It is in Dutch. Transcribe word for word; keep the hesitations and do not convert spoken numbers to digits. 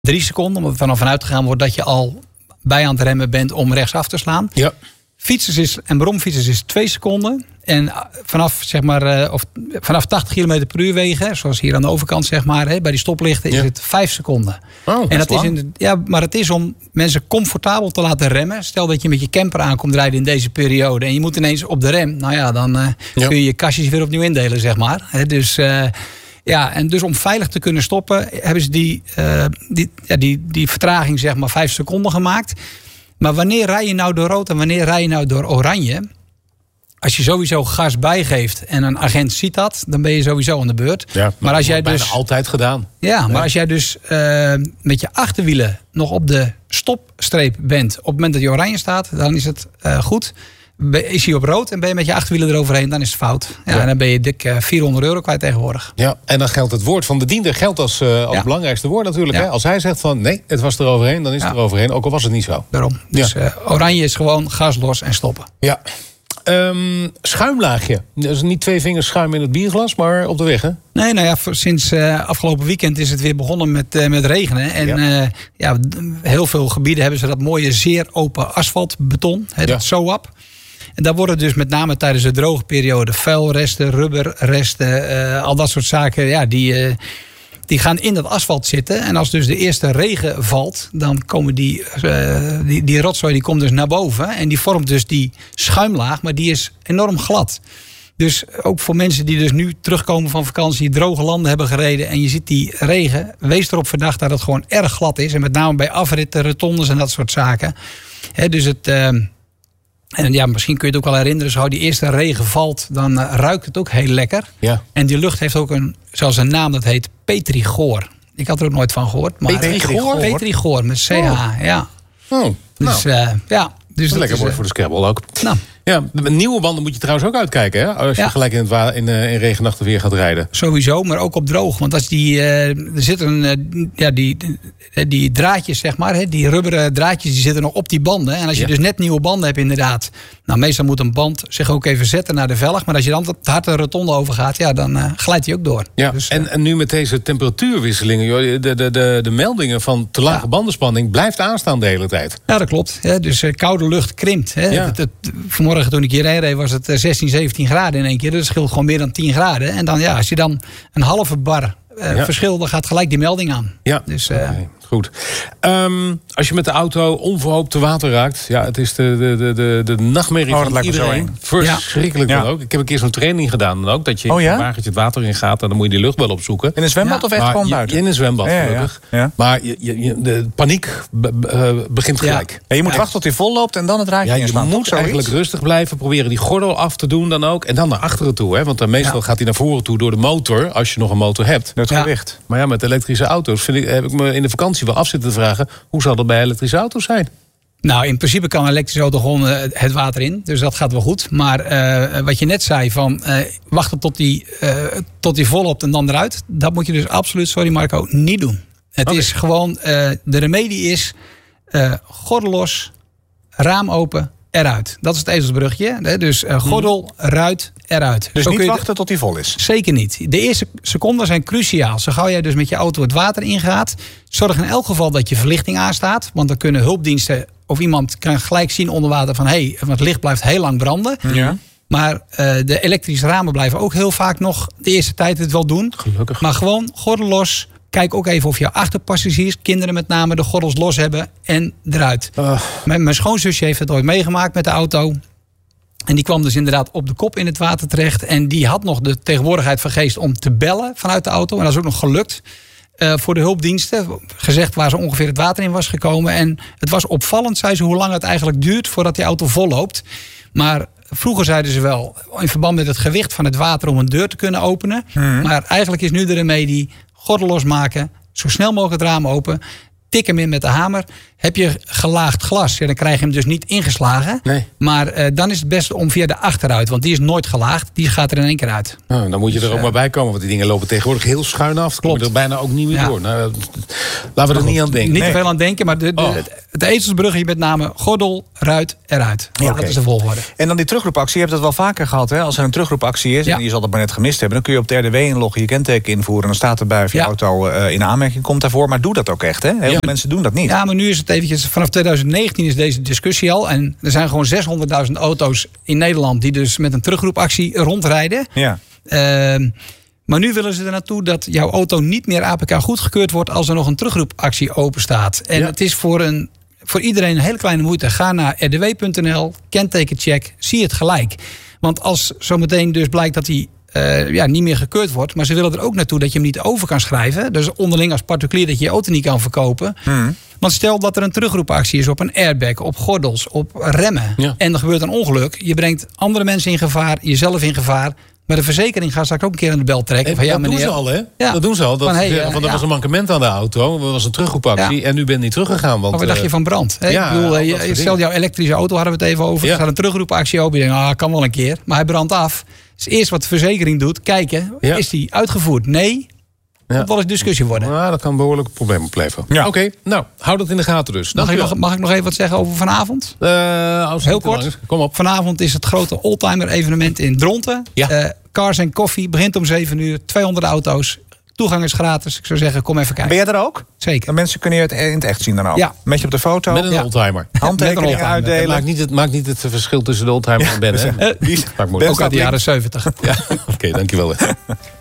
drie seconden. Omdat er dan vanuit gegaan wordt dat je al bij aan het remmen bent om rechtsaf te slaan. Ja. Fietsers is, en bromfietsers is twee seconden. En vanaf, zeg maar, uh, of, vanaf tachtig kilometer per uur wegen, zoals hier aan de overkant, zeg maar, hè, bij die stoplichten, is ja. het vijf seconden. Oh, en dat is in de, ja, maar het is om mensen comfortabel te laten remmen. Stel dat je met je camper aankomt rijden in deze periode en je moet ineens op de rem. Nou ja, dan uh, ja. kun je je kastjes weer opnieuw indelen, zeg maar. Hè, dus... Uh, Ja, en dus om veilig te kunnen stoppen, hebben ze die, uh, die, ja, die, die vertraging, zeg maar, vijf seconden gemaakt. Maar wanneer rij je nou door rood en wanneer rij je nou door oranje? Als je sowieso gas bijgeeft en een agent ziet dat, dan ben je sowieso aan de beurt. Ja, maar, maar als jij bijna dus altijd gedaan. Ja, maar nee. als jij dus uh, met je achterwielen nog op de stopstreep bent op het moment dat je oranje staat, dan is het uh, goed. Is hij op rood en ben je met je achterwielen eroverheen, dan is het fout. Ja, ja. En dan ben je dik uh, vierhonderd euro kwijt tegenwoordig. Ja, en dan geldt het woord van de diender geldt als, uh, als ja. belangrijkste woord natuurlijk. Ja. Hè? Als hij zegt van nee, het was eroverheen, dan is ja. het eroverheen. Ook al was het niet zo. Daarom. Dus ja. uh, oranje is gewoon gas los en stoppen. Ja. Um, schuimlaagje. Dat is niet twee vingers schuim in het bierglas, maar op de weg, hè? Nee, nou ja, sinds uh, afgelopen weekend is het weer begonnen met, uh, met regenen. En ja. Uh, ja, heel veel gebieden hebben ze dat mooie zeer open asfaltbeton. Hè, dat ja. SOAP. En daar worden dus met name tijdens de droge periode vuilresten, rubberresten, uh, al dat soort zaken, ja, die, uh, die gaan in dat asfalt zitten. En als dus de eerste regen valt, dan komen die, uh, die, die rotzooi die komt dus naar boven. En die vormt dus die schuimlaag, maar die is enorm glad. Dus ook voor mensen die dus nu terugkomen van vakantie, droge landen hebben gereden en je ziet die regen, wees erop verdacht dat het gewoon erg glad is. En met name bij afritten, rotondes en dat soort zaken. He, dus het... Uh, En ja, misschien kun je het ook wel herinneren, zo die eerste regen valt, dan uh, ruikt het ook heel lekker. Ja. En die lucht heeft ook een, zelfs een naam, dat heet petrigoor. Ik had er ook nooit van gehoord. Maar petrigoor? Petrigoor, met C H, oh. ja. Oh, dus nou. uh, ja. Dus dat is lekker woord uh, voor de Scrabble ook. Nou. Ja, met nieuwe banden moet je trouwens ook uitkijken, hè? Als je ja. gelijk in, het wa- in, uh, in regennachten weer gaat rijden. Sowieso, maar ook op droog. Want als die, uh, er zitten uh, ja, die, die, die draadjes, zeg maar, hè, die rubberen draadjes, die zitten nog op die banden. En als je ja. dus net nieuwe banden hebt, inderdaad. Nou, meestal moet een band zich ook even zetten naar de velg. Maar als je dan te hard de rotonde overgaat, ja, dan uh, glijdt hij ook door. Ja, dus, en, uh, en nu met deze temperatuurwisselingen, joh, de, de, de, de meldingen van te lage ja. bandenspanning blijft aanstaan de hele tijd. Ja, dat klopt. Hè. Dus uh, koude lucht krimpt. Hè. Ja. Het, het, vanmorgen toen ik hierheen reed, was het zestien, zeventien graden in één keer. Dus dat scheelt gewoon meer dan tien graden. En dan, ja, als je dan een halve bar uh, ja. verschil, dan gaat gelijk die melding aan. Ja, dus, uh, okay, goed. Um, als je met de auto onverhoopt te water raakt, ja, het is de, de, de, de, de nachtmerrie oh, van iedereen. Verschrikkelijk ja. dan ook. Ik heb een keer zo'n training gedaan dan ook, dat je oh, ja? in een wagentje het water in gaat en dan moet je die lucht wel opzoeken. In een zwembad ja. of echt maar gewoon buiten? In een zwembad, ja, gelukkig. Ja, ja. Maar je, je, de paniek be, uh, begint gelijk. Ja. Ja, je moet ja. wachten tot hij vol loopt en dan het raakje ja, inslaan. Je moet eigenlijk rustig blijven, proberen die gordel af te doen dan ook. En dan naar achteren toe, hè? Want dan meestal ja. gaat hij naar voren toe door de motor, als je nog een motor hebt. Het ja. gewicht. Maar ja, met elektrische auto's vind ik, heb ik me in de vakantie wel af zitten te vragen, hoe zal dat bij elektrische auto's zijn? Nou, in principe kan een elektrische auto gewoon uh, het water in. Dus dat gaat wel goed. Maar uh, wat je net zei, van uh, wachten tot die, uh, tot die volop en dan eruit. Dat moet je dus absoluut, sorry Marco, niet doen. Het okay. is gewoon, uh, de remedie is uh, gordel los, raam open, eruit. Dat is het ezelsbrugje. Hè? Dus uh, gordel, ruit, eruit. Dus Zo niet kun je wachten tot die vol is? Zeker niet. De eerste seconden zijn cruciaal. Zo gauw jij dus met je auto het water ingaat, zorg in elk geval dat je verlichting aanstaat. Want dan kunnen hulpdiensten of iemand kan gelijk zien onder water van hé, hey, het licht blijft heel lang branden. Ja. Maar uh, de elektrische ramen blijven ook heel vaak nog de eerste tijd het wel doen. Gelukkig. Maar gewoon gordel los. Kijk ook even of jouw achterpassagiers, kinderen met name, de gordels los hebben en eruit. Uh. Mijn, mijn schoonzusje heeft het ooit meegemaakt met de auto. En die kwam dus inderdaad op de kop in het water terecht. En die had nog de tegenwoordigheid van geest om te bellen vanuit de auto. En dat is ook nog gelukt uh, voor de hulpdiensten. Gezegd waar ze ongeveer het water in was gekomen. En het was opvallend, zei ze, hoe lang het eigenlijk duurt voordat die auto volloopt. Maar vroeger zeiden ze wel, in verband met het gewicht van het water om een deur te kunnen openen. Mm-hmm. Maar eigenlijk is nu de remedie, gordel losmaken, zo snel mogelijk het raam open, tik hem in met de hamer. Heb je gelaagd glas, ja, dan krijg je hem dus niet ingeslagen. Nee. Maar uh, dan is het best om via de achteruit. Want die is nooit gelaagd. Die gaat er in één keer uit. Nou, dan moet je dus, er ook uh, maar bij komen. Want die dingen lopen tegenwoordig heel schuin af. Klopt. Kom er bijna ook niet meer ja. door. Nou, laten we er niet aan denken. Niet nee. te veel aan denken. Maar de, de, oh. het, het ezelsbruggetje met name gordel, ruit, eruit. Ja, okay. Dat is de volgorde. En dan die terugroepactie. Je hebt dat wel vaker gehad. Hè? Als er een terugroepactie is. Ja. En je zal dat maar net gemist hebben. Dan kun je op de R D W inloggen. Je kenteken invoeren. En dan staat erbij of je ja. auto uh, in aanmerking komt daarvoor. Maar doe dat ook echt. Hè? Heel ja. veel mensen doen dat niet. Ja, maar nu is het eventjes. Vanaf twintig negentien is deze discussie al. En er zijn gewoon zeshonderdduizend auto's in Nederland die dus met een terugroepactie rondrijden. Ja. Uh, maar nu willen ze er naartoe dat jouw auto niet meer A P K goedgekeurd wordt als er nog een terugroepactie open staat. En ja. het is voor, een, voor iedereen een hele kleine moeite. Ga naar r d w punt n l, kentekencheck, zie het gelijk. Want als zometeen dus blijkt dat hij Uh, ja, niet meer gekeurd wordt. Maar ze willen er ook naartoe dat je hem niet over kan schrijven. Dus onderling als particulier dat je je auto niet kan verkopen. Hmm. Want stel dat er een terugroepactie is op een airbag, op gordels, op remmen. Ja. En er gebeurt een ongeluk. Je brengt andere mensen in gevaar, jezelf in gevaar. Maar de verzekering gaat straks ook een keer aan de bel trekken. Hey, van, ja, dat meneer, doen ze al, hè? Ja. Dat doen ze al. Dat, van, hey, van, van, er ja. was een mankement aan de auto. Er was een terugroepactie. Ja. En nu ben je niet teruggegaan. Want, maar wat dacht je van brand? Hè? Ja, ik bedoel, je, je stel jouw elektrische auto, hadden we het even over. Ja. Er staat een terugroepactie open. Je denkt, ah, kan wel een keer. Maar hij brandt af. Dus eerst wat de verzekering doet, kijken. Ja. Is die uitgevoerd? Nee. Ja. Dat zal eens discussie worden. Ja, dat kan een behoorlijk probleem opleveren. Ja. Oké, okay, nou, hou dat in de gaten dus. Mag ik, nog, mag ik nog even wat zeggen over vanavond? Uh, Heel kort. Kom op. Vanavond is het grote oldtimer evenement in Dronten. Ja. Uh, Cars en Coffee begint om zeven uur. tweehonderd auto's. Toegang is gratis. Ik zou zeggen, kom even kijken. Ben jij er ook? Zeker. En mensen kunnen je het in het echt zien dan ook? Ja. Met je op de foto? Met een ja. oldtimer. Handtekeningen uitdelen. Het maakt, niet het, maakt niet het verschil tussen de oldtimer ja, en Ben. Hè? Uh, Die maakt ook uit de jaren zeventig. Ja. Oké, okay, dankjewel.